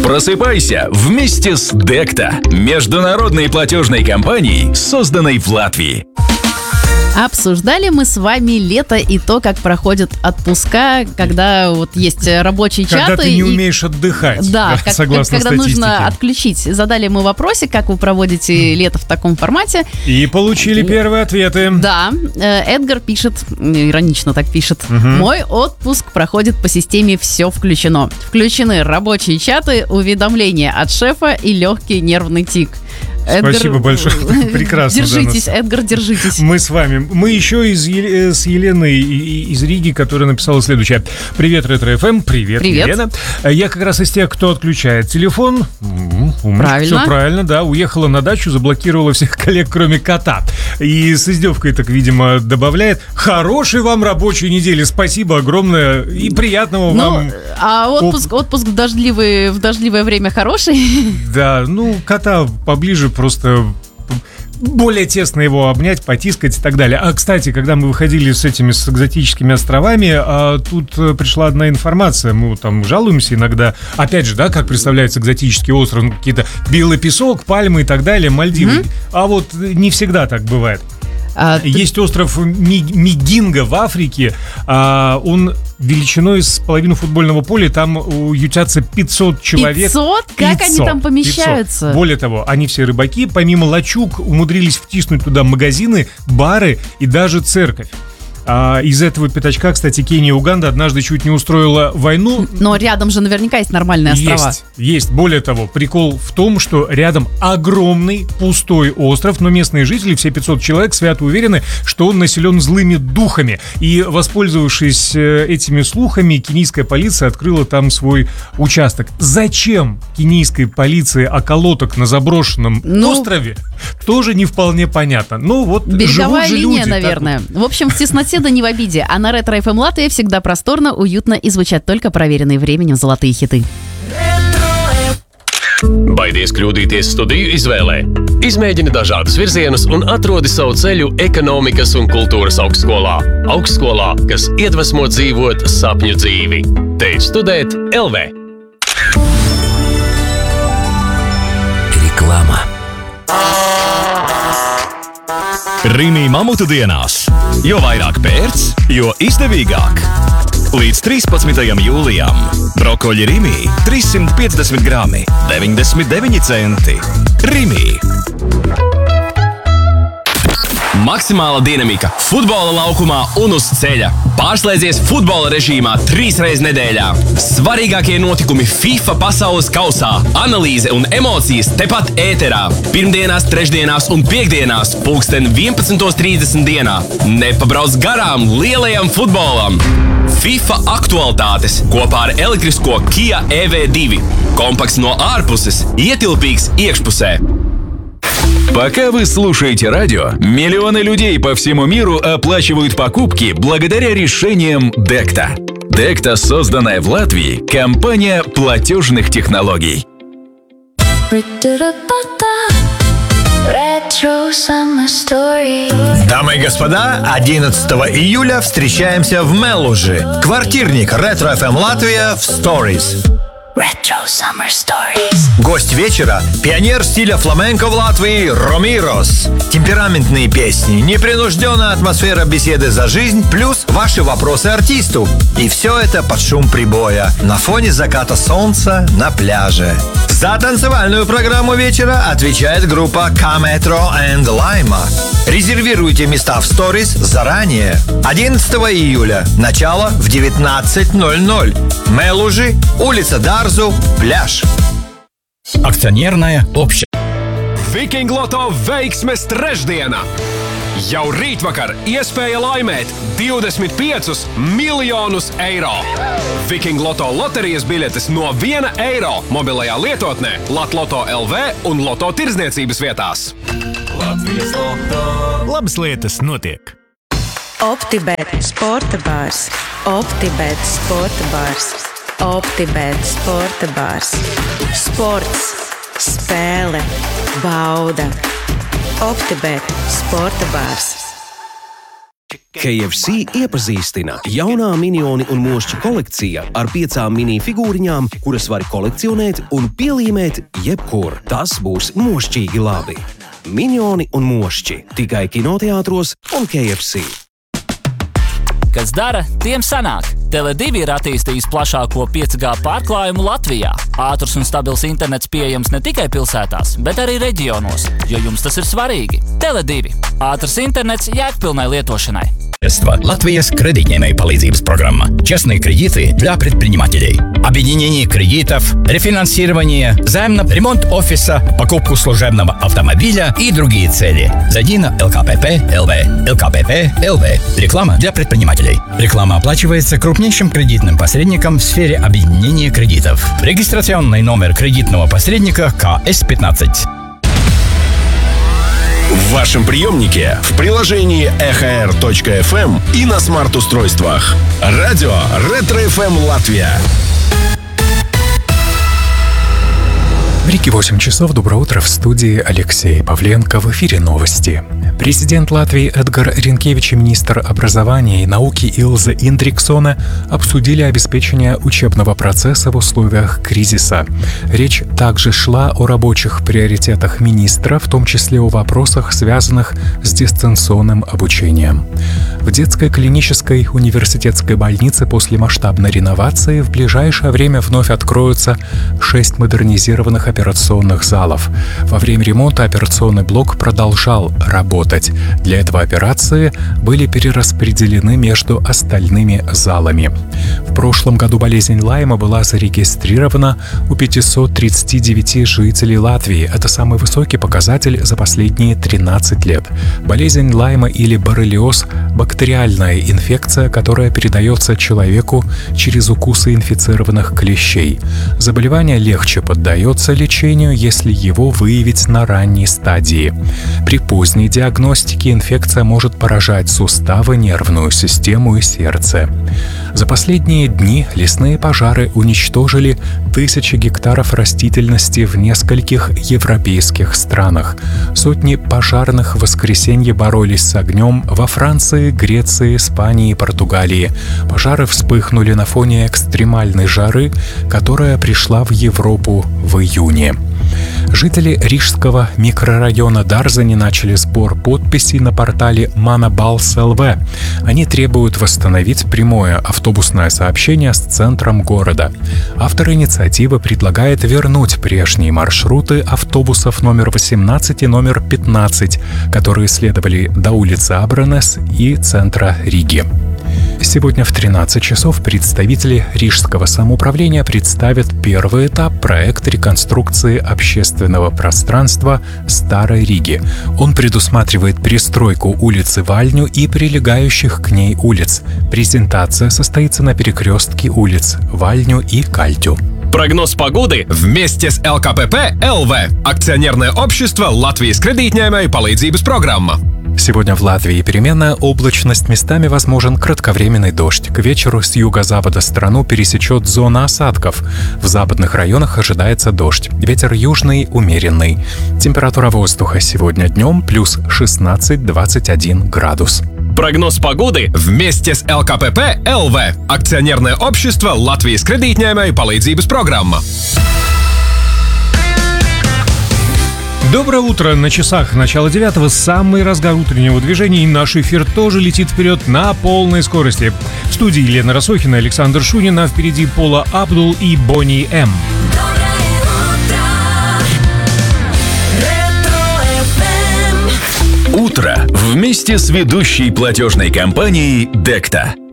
Просыпайся вместе с Декта, международной платежной компанией, созданной в Латвии. Обсуждали мы с вами лето и то, как проходят отпуска, когда вот есть рабочие чаты. Когда ты не умеешь отдыхать, да, согласно когда статистике. нужно отключить. Задали мы вопросик, как вы проводите лето в таком формате. И получили первые ответы. Да, Эдгар пишет, иронично так пишет. Мой отпуск проходит по системе «все включено». Включены рабочие чаты, уведомления от шефа и легкий нервный тик. Эдгар, спасибо большое. Прекрасно. Держитесь, Эдгар, держитесь. Мы с вами. Мы еще с Еленой из Риги, которая написала следующее. Привет, Ретро-ФМ. Привет, Елена. Я как раз из тех, кто отключает телефон. Правильно. Все правильно, да. Уехала на дачу, заблокировала всех коллег, кроме кота. И с издевкой так, видимо, добавляет: хорошей вам рабочей недели. Спасибо огромное и приятного вам. А отпуск в дождливое время хороший? Да, кота поближе, просто более тесно его обнять, потискать и так далее. А, кстати, когда мы выходили с экзотическими островами, тут пришла одна информация. Мы там жалуемся иногда. Опять же, да, как представляется экзотический остров, какие-то белый песок, пальмы и так далее, Мальдивы. А вот не всегда так бывает. Есть остров Мигинго в Африке. Он величиной с половину футбольного поля. Там ютятся 500 человек. 500? Как они там помещаются? 500. Более того, они все рыбаки. Помимо лачуг умудрились втиснуть туда магазины, бары и даже церковь. Из этого пятачка, кстати, Кения и Уганда однажды чуть не устроила войну. Но рядом же наверняка есть нормальные острова. Есть. Более того, прикол в том, что рядом огромный пустой остров, но местные жители, все 500 человек, свято уверены, что он населен злыми духами. И, воспользовавшись этими слухами, кенийская полиция открыла там свой участок. Зачем кенийской полиции околоток на заброшенном острове, тоже не вполне понятно. Береговая линия, люди, наверное. В общем, в тесноте да не в обиде. А на Ретро-ФМ Латвия всегда просторно, уютно и звучат только проверенные временем золотые хиты. Baidies kļūdīties studiju izvēlē? Izmēģini dažādus virzienus un atrodi savu ceļu ekonomikas un kultūras augstskolā. Augstskolā, kas iedvesmo dzīvot sapņu dzīvi. Te ir studēt LV. Reklāma. Rimi mamutu dienās. Jo vairāk pērc, jo izdevīgāk. Līdz 13. jūlijam brokoļi Rimi 350 grami, 99 centi. Rimi. Maksimāla dinamika futbola laukumā un uz ceļa. Pārslēdzies futbola režīmā 3 reizes nedēļā. Svarīgākie notikumi FIFA pasaules kausā, analīze un emocijas tepat ēterā. Pirmdienās, trešdienās un piekdienās 11:30 dienā. Nepabrauc garām lielajam futbolam. FIFA aktualitātes kopā ar elektrisko Kia EV2. Kompakts no ārpuses, ietilpīgs iekšpusē. Пока вы слушаете радио, миллионы людей по всему миру оплачивают покупки благодаря решениям Декта. Декта, созданная в Латвии, компания платежных технологий. Дамы и господа, 11 июля встречаемся в Мелужи. Квартирник Ретро-ФМ Латвия в Stories. Retro Summer Stories. Гость вечера – пионер стиля фламенко в Латвии Ромирос. Темпераментные песни, непринужденная атмосфера беседы за жизнь, плюс ваши вопросы артисту. И все это под шум прибоя на фоне заката солнца на пляже. За танцевальную программу вечера отвечает группа Kametro and Lima. Резервируйте места в Stories заранее. 11 июля. Начало в 19:00. Мелужи, улица Дарзу, пляж. Акционерное общество. Viking Loto veiksmes trešdiena! Jau rītvakar iespēja laimēt 25 miljonus eiro. Viking Loto loterijas biļetes no 1 eiro mobilajā lietotnē Latloto LV un Loto tirdzniecības vietās. Latvijas Loto. Labas lietas notiek. OptiBet sporta bārs. OptiBet sporta bārs. OptiBet sporta bārs. Sports, spēle, bauda. OptiBet sporta bārs. KFC iepazīstina jaunā minioni un mošķi kolekcija ar 5 mini figūriņām, kuras var kolekcionēt un pielīmēt jebkur. Tas būs mošķīgi labi. Minioni un mošķi tikai kinoteātros un KFC. Kas dara, tiem sanāk. Tele2 ir attīstījis plašāko 5G pārklājumu Latvijā. Ātrs un stabils internets pieejams ne tikai pilsētās, bet arī reģionos, jo jums tas ir svarīgi. Tele2. Ātrs internets jēgpilnai lietošanai. Латвийс кредитной полезības программа. Частные кредиты для предпринимателей. Объединение кредитов, рефинансирование, ремонт офиса, покупку служебного автомобиля и другие цели. Зайди на ЛКПП.ЛВ. ЛКПП.ЛВ. Реклама для предпринимателей. Реклама оплачивается крупнейшим кредитным посредником в сфере объединения кредитов. Регистрационный номер кредитного посредника КС-15. В вашем приемнике, в приложении EHR.FM и на смарт-устройствах. Радио Ретро-ФМ Латвия. В Риге 8 часов. Доброе утро. В студии Алексей Павленко. В эфире новости. Президент Латвии Эдгар Ринкевич и министр образования и науки Илза Индриксоне обсудили обеспечение учебного процесса в условиях кризиса. Речь также шла о рабочих приоритетах министра, в том числе о вопросах, связанных с дистанционным обучением. В детской клинической университетской больнице после масштабной реновации в ближайшее время вновь откроются 6 модернизированных операционных залов. Во время ремонта операционный блок продолжал работать. Для этого операции были перераспределены между остальными залами. В прошлом году болезнь Лайма была зарегистрирована у 539 жителей Латвии. Это самый высокий показатель за последние 13 лет. Болезнь Лайма или боррелиоз – бактериальная инфекция, которая передается человеку через укусы инфицированных клещей. Заболевание легче поддается лечению, если его выявить на ранней стадии. При поздней диагностике инфекция может поражать суставы, нервную систему и сердце. За последние дни лесные пожары уничтожили тысячи гектаров растительности в нескольких европейских странах. Сотни пожарных в воскресенье боролись с огнем во Франции, Греции, Испании и Португалии. Пожары вспыхнули на фоне экстремальной жары, которая пришла в Европу в июне. Жители рижского микрорайона Дарзани начали сбор подписей на портале Манабалс.ЛВ. Они требуют восстановить прямое автобусное сообщение с центром города. Автор инициативы предлагает вернуть прежние маршруты автобусов номер 18 и номер 15, которые следовали до улицы Абранес и центра Риги. Сегодня в 13 часов представители Рижского самоуправления представят первый этап проекта реконструкции общественного пространства Старой Риги. Он предусматривает перестройку улицы Вальню и прилегающих к ней улиц. Презентация состоится на перекрестке улиц Вальню и Кальтю. Прогноз погоды вместе с ЛКПП.ЛВ. Акционерное общество Латвijas кредитņēmēju palīdzības программа. Сегодня в Латвии переменная облачность, местами возможен кратковременный дождь. К вечеру с юго-запада страну пересечет зона осадков. В западных районах ожидается дождь. Ветер южный, умеренный. Температура воздуха сегодня днем плюс 16-21 градус. Прогноз погоды вместе с ЛКПП.ЛВ. Акционерное общество Латвijas кредитņēmēju palīdzības программа. Доброе утро. На часах начало 9-го, самый разгар утреннего движения, и наш эфир тоже летит вперед на полной скорости. В студии Елена Росохина, Александр Шунин, а впереди Пола Абдул и Бонни М. Утро вместе с ведущей платежной компанией Декта.